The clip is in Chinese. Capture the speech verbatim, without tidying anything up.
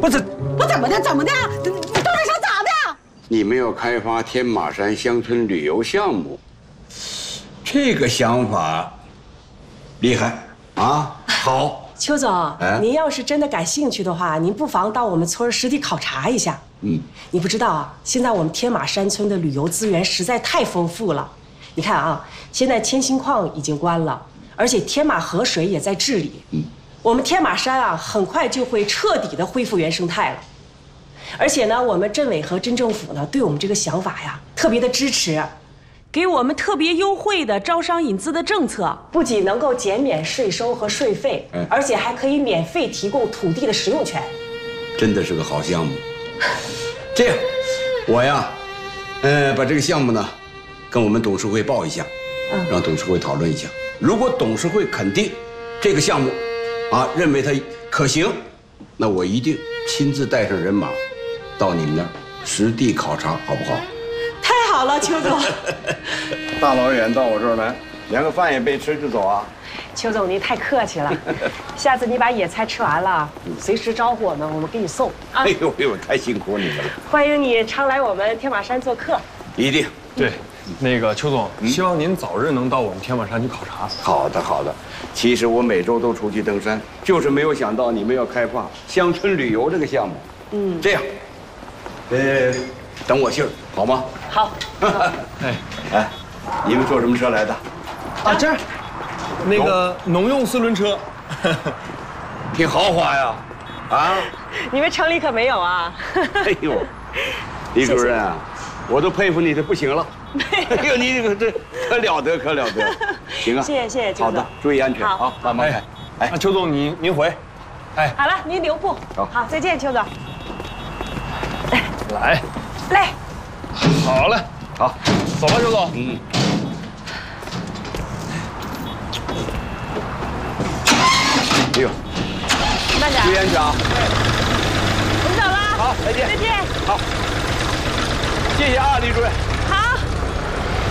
不是， 我怎么的？怎么的？你到底想咋的？ 你们要开发天马山乡村旅游项目，这个想法厉害啊！好， 邱总， 哎、 您要是真的感兴趣的话，您不妨到我们村实地考察一下。嗯，你不知道啊，现在我们天马山村的旅游资源实在太丰富了。你看啊，现在千心矿已经关了，而且天马河水也在治理。嗯，我们天马山啊，很快就会彻底的恢复原生态了。而且呢，我们镇委和镇政府呢，对我们这个想法呀，特别的支持，给我们特别优惠的招商引资的政策，不仅能够减免税收和税费，而且还可以免费提供土地的使用权。 真的是个好项目。这样，我呀，呃，把这个项目呢，跟我们董事会报一下，让董事会讨论一下。如果董事会肯定这个项目，啊，认为它可行，那我一定亲自带上人马，到你们那儿实地考察，好不好？ 太好了，邱总。 大老远到我这儿来，连个饭也没吃就走啊？ 邱总，您太客气了。下次你把野菜吃完了，随时招呼我们，我们给你送啊。 哎呦哎呦，太辛苦你们了！ 欢迎你常来我们天马山做客。 一定。 对，那个邱总，希望您早日能到我们天马山去考察。 好的好的，其实我每周都出去登山，就是没有想到你们要开发乡村旅游这个项目。嗯，这样，呃，等我信儿好吗？ 好。 哎哎，你们坐什么车来的？ 啊，这儿，那个农用四轮车， 挺豪华呀，啊！ 你们城里可没有啊。 哎呦，李主任啊，我都佩服你的不行了。哎呦，你这个这可了得可了得。行啊， 谢谢谢谢邱总。 好的，注意安全啊，慢慢开。 哎，啊，邱总您您回。哎， 好了，您留步。 好， 好，再见，邱总。 来， 来， 好嘞， 好， 走吧，邱总。 嗯。哎呦， 慢点， 注意安全啊！ 我们走了。 好，再见。 再见。 好，谢谢啊，李主任。